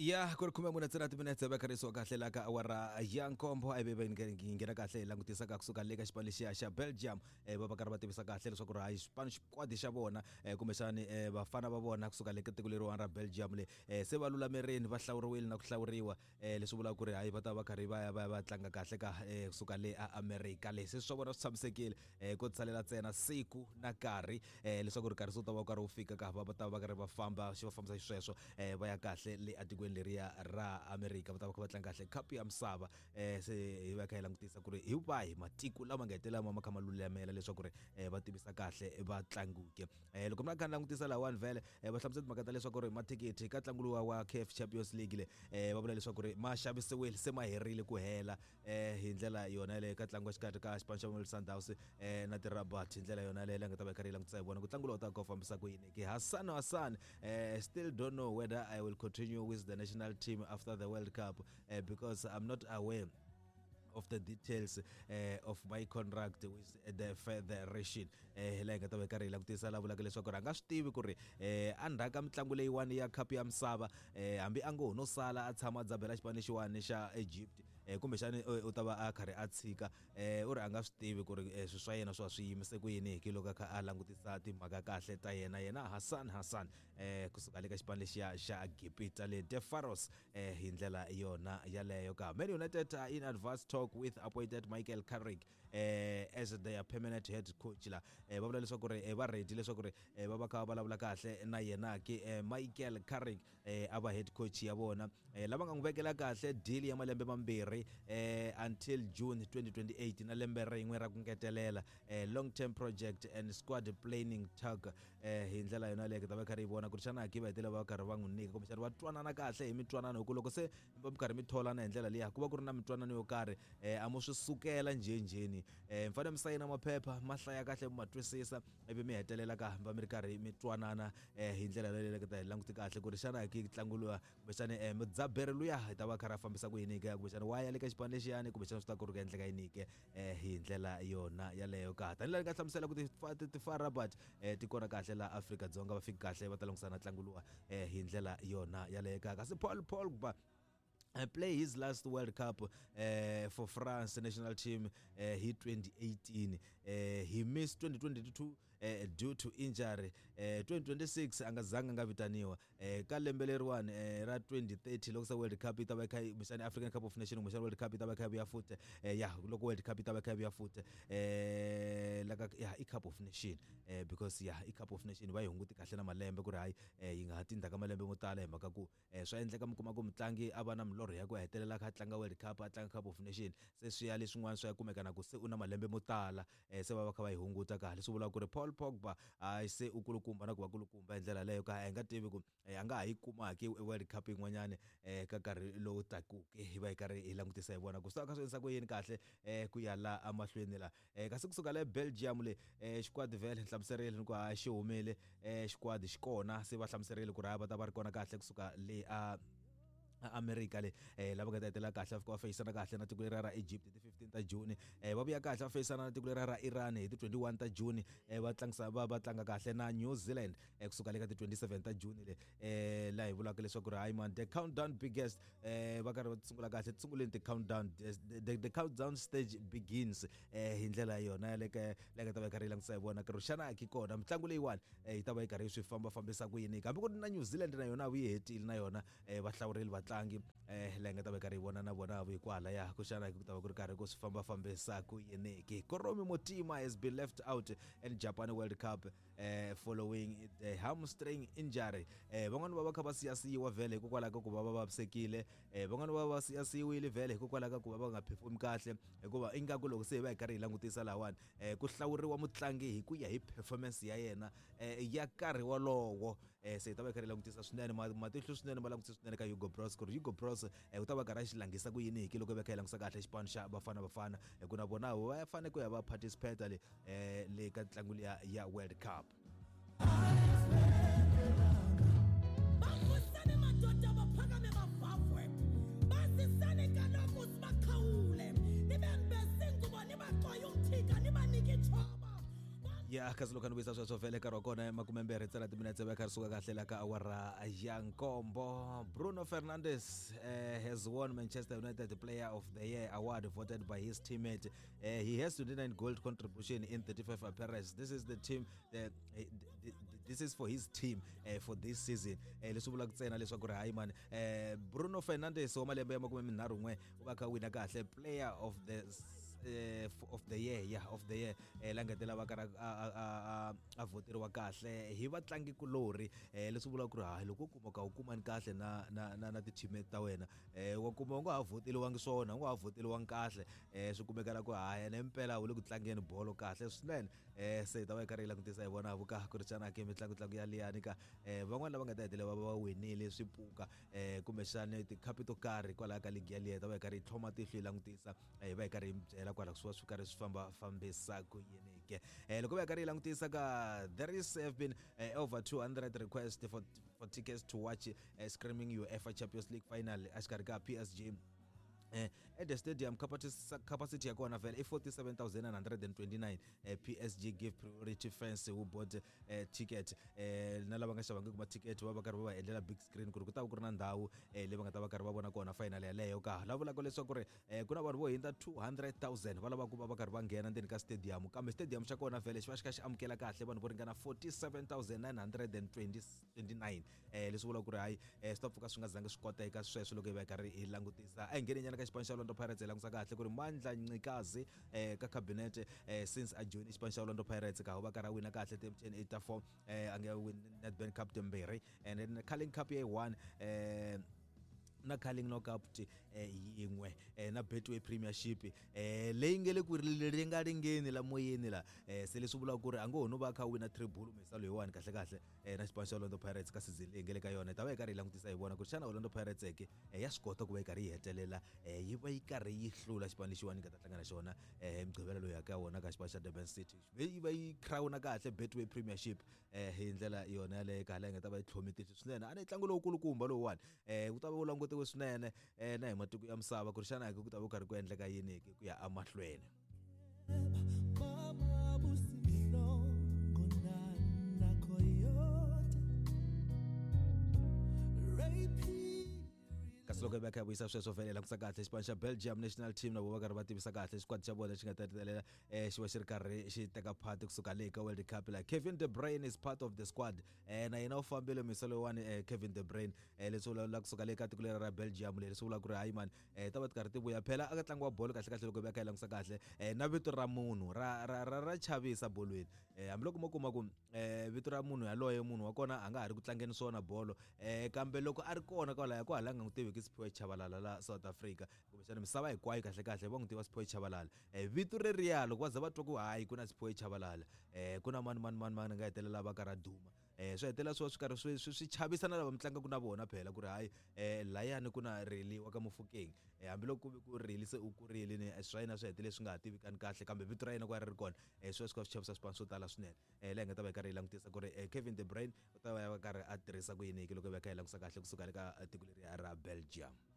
Ya ku ri 10 minutes va karhi so kahle la ka awara ya nkombo ai bebe ngena kahle langutisa ka kusuka le ka xipano lexiya xa Belgium va va karhi va tivisa kahle leswaku ri hayi xipano xikwadi xa vona kumbexani vafana va vona kusuka le ka tiko leriwani ra Belgium le se va lulamerini va hlawuriwile na ku hlawuriwa leswi vulaka ku ri hayi va ta va karhi va tlanga kahle ka kusuka le America leswi swa vona swi tshamisekile ku tsalela ntsena siku na nkarhi leswaku ri karhi so ta va karhi wu fika ka va ta va karhi va famba xi va fambisa xisweswo va ya kahle le atikweni leriya ra America va ta va kha va tlanga kahle cup ya misava se hi va kha hi langutisa ku ri hi vahi matiko lama nga hetelela ma kha ma lulamela leswaku ri va tivisa kahle va tlanguke loko mi kha langutisa lawani vele va hlamusela timhaka ta leswaku ri mathikithi ka ntlangu wa CAF Champions League le va vula leswaku ri ma xavisiwile se ma herile ku hela hi ndlela yona le ka ntlangu xikarhi ka xipano xa Mamelodi Sundowns na ti-Rabat hi ndlela yona le nga ta va karhi langutisa hi vona ku ntlangu lowu ta ku fambisa ku yini ke Hassan still don't know whether I will continue with the national team after the World Cup because I'm not aware of the details of my contract with the federation la nga ta va karhi langutisa la vulaka leswaku ri anga swi tivi ku ri andhaka mitlangu leyiwani ya cup ya misava hambi a ngo no sala a tshama dzabela xipano xiwani xa Egypt kumbe xani u ta va a karhi a tshika u ri anga swi tivi ku ri swi swa yena swa swi yimise ku yini hi loko kha a langutisa timhaka kahle ta yena Hassan kusuka le ka xipano lexiya xa Gipita le The Pharaohs hi ndlela yona yaleyo ka Man United in advance talk with appointed Michael Carrick as their permanent head coach la va vula leswaku ri va ready leswaku ri va va kha va vulavula kahle na yena ke Michael Carrick ava head coach ya vona lava nga n'wi vekela kahle deal ya malembe mambirhi until June 2028 na lembe rin'we ra ku ngetelela long term project and squad planning tag hi ndlela yona le ka ta va karhi vona ku ri xana ki va hetela va karhi va n'wi nyika kumbe xana va twanana kahle hi mitwanano ku loko se va karhi mi tholana hi ndlela leyi ku va ku ri na mitwanano yo karhi amo swi sukela njhenjheni mfana mi sayina maphepha ma hlaya kahle ma twisisa ivi mi hetelela ka va mi ri karhi mi twanana hi ndlela leyi ka ta languti kahle ku ri xana ki ntlangu luya kumbe xana mudzaberi luya hi ta va karhi a fambisa ku yini ka kumbe xana wa ya le ka xipano lexiyani kumbe xana swi ta ku ri ka endleka yini ke hi ndlela yona yaleyo ka tanihiloko nga hlamusela ku ti-Rabat ti kona kahle la Afrika-Dzonga va fika kahle va ta langutisana ntlangu luwa hi ndlela yona yaleyo ka kasi Paul Pogba play his last World Cup for France national team he 2018 he missed 2022 due to injury 2026 angazange nga vitaniwa ka lembe leriwani ra 2030 loko sa World Cup ita va kai mishani African Cup of Nations mishani World Cup ita va kai ya futhi loko World Cup ita va kai ya futhi like i Cup of Nation because i Cup of Nation va hunguti kahle na malembe ku ri hayi yi nga hatinda ka malembe mo tala hi mhaka ku swa endleka mukuma ku mutlangi ava na milorho ya ku hetelela ka tlanga World Cup a tlanga Cup of Nation se swi ya leswin'wana swi ya kumeka na ku se una malembe mo tala se va kha va yi hunguta kahle swi vula ku ri Paul Pogba se ukulukumba na ku va kulukumba hi ndlela leyo ka nga tivi ku a nga ha yi kumaki World Cup yin'wanyana ka nkarhi lowu takuke hi va hi karhi hi langutisa hi vona ku swi swi endlisa ku yini kahle ku ya la amahlweni la kasi kusuka le Belgium le xikwadi vele hlamuserile ni ku xi humile xikwadi xi kona se va hlamuserile ku ri va ta va ri kona kahle kusuka le America le lava nga ta hetelela kahle va faceana kahle na tiko leri ra Egypt hi ti 15 ta June va vuya kahle va faceana na tiko leri ra Iran hi ti 21 ta June va tlanga kahle na New Zealand kusuka le ka ti 27 ta June le la hi vulaka leswaku ri hayi man the countdown biggest va karhi va sungula kahle sunguleni the countdown the countdown stage begins hi ndlela yona le ka ta va karhi langisa hi vona ku ri xana ki kona mitlangu leyiwani yi ta va yi karhi swi fambisa ku yini kambe ku ri na New Zealand na yona vu yi hetile na yona va hlawurile tlangi la nga ta va karhi vona na vona vu kwala ya ku xana ku ta va ku ri karhi ku swi fambisa ku yini ke Koromi Motima has been left out in Japan World Cup following the hamstring injury van'wana va kha va siyasiwa vele hikokwalaho ka ku va vavisekile van'wana va siyasiwile vele hikokwalaho ka ku va nga perform kahle hikuva ingaku loko se va hi karhi hi langutisa lawani ku hlawuriwa mutlangi hi ku ya hi performance ya yena ya nkarhi wolowo se ta va karhi langutisa swinene matihlo swinene ma langutisa swinene ka Hugo Broos ku ri Hugo Broos u ta va karhi xi langisa ku yini hi loko va kha hi langutisa kahle xipano xa bafana ku na vona va fane ku ya va participate le ka ntlangu ya World Cup. ya kasi loko ni vuyisa sweswo vhele nkarhi wa kona makumembirhi tsala timinetse va kha ri suka kahle la ka awara ya nkombo. Bruno Fernandes has won Manchester United Player of the Year award voted by his teammate. He has 29 goal contribution in 35 appearances. This is the team this is for his team for this season. Leswi vula ku ntsena leswaku ri hayi man Bruno Fernandes wa malembe ya 31 u va kha wina kahle player of the year of the year la ngetela va karhi a voteriwa kahle hi vatlangi kulori leswi vula ku ri hayi loko u kuma ka u kumani kahle na ti-teammate ta wena wa kuma u nga ha voteliwangi swona u nga ha voteliwangi kahle swi kumekala ku haya na impela u le ku tlangeni bolo kahle swinene se ta va yi karhi yi langutisa hi vona vuka ku ri xana ke mitlangu ya liyani ka van'wana lava nga ta hetelela va winile swipuka kumbexana tikhapi to karhi kwalaho ka ligi yaliya ta va yi karhi yi tlhoma tihlo yi langutisa hi va hi karhi yi byela kwala swi karhi swi fambisa ku yini ke loko va hi karhi yi langutisa ka there have been over 200 requests for tickets to watch screaming UEFA Champions League final exikarhi ka PSG at the stadium capacity yakona vele 47,929 PSG give priority fans who bought ticket na lava nga xavanga kuma ticket va karhi va endlela big screen ku ri ku ta ku ri na ndhawu leyi va nga ta va karhi va vona kona final yaleyo ka la vulaka leswaku ri ku na vanhu vo hinda 200,000 va lava ku va karhi va nghena ndzeni ka stadium kambe stadium xa kona vele xi va xi kha xi amukela kahle vanhu vo ringana 47,929 leswi vula ku ri hayi swi ta pfuka swi nga zangi swi koteka sweswo loko hi va karhi hi langutisa a hi ngheni nyana ka xipano xa Orlando Pirates hi langusa kahle ku ri Mandla Ncikazi ka cabinet since a join xipano xa Orlando Pirates ka va karhi wina kahle team 1084 a nge win Nedbank Cup timbirhi and then Carling Cup ye 1 na Carling Knockout yin'we na Betway Premiership leyi ngele ku ri nga ringeni la moyeni la se leswi vula ku ri a ngo no va kha wina treble misalo yiwani kahle kahle na xipano xa Orlando Pirates ka season leyi ngele ka yona ta va yi karhi yi langutisa hi vona ku xana Orlando Pirates ke ya swi kota ku va yi karhi yi hetelela yi va yi karhi yi hlula xipano lexiwani ka ta tlanga na xona mugqivela loyi ya ka wona ka xipano xa Durban City yi va yi crown kahle Betway Premiership hi ndlela yona yaleyo kahle nga ta va yi tlhomitisi swinene a ni ntlangu lowu kulukumba lowuwani ku ta va u langutiwe swinene na hi matiko ya misava ku ri xana ku ta va karhi ku endleka yini ku ya amahlweni. kasi loko va kha vuyisa sweswo vele langutisa kahle xipano xa Belgium national team na vo va karhi va tivisa kahle xikwadi xa vona xi nga ta hetelela xi va xi ri karhi xi teka part kusuka le ka World Cup la Kevin De Bruyne is part of the squad na yena u fambile misalo wani Kevin De Bruyne leswi vulavula kusuka le ka tiko leri ra Belgium leswi vula ku ri hayi man ta va ti karhi ti vuya phela aka tlangiwa bolo kahle kahle loko va kha hi langutisa kahle na vito ra munhu ra chavisa bolweni hambiloko mo kuma ku vito ra munhu yaloye munhu wa kona a nga ha ri ku tlangeni swona bolo kambe loko a ri kona kwalaho ko halanga n'wi tivi Siphiwe Chabalala la South Africa kumbexana misava hinkwayo kahle kahle va n'wi tiva Siphiwe Chabalala vito reriya loko va za va twa ku hayi ku na Siphiwe Chabalala ku na mani nga hetelela va karhi duma swi hetelela swi karhi swi chavisa na lava mitlangaku na vona phela ku ri hayi layani ku na reli wa ka Mofokeng hambiloko ku reli se u kurile ni swa yena swi hetelela swi nga ha tivikani kahle kambe vito ra yena ku ri kona swi swi chavisa swipano swo tala swinene leyi nga ta va yi karhi yi langutisa ku ri Kevin De Bruyne u ta va karhi a tirhisa ku yini loko va kha hi langusa kahle kusuka le ka tiko leri ra Belgium.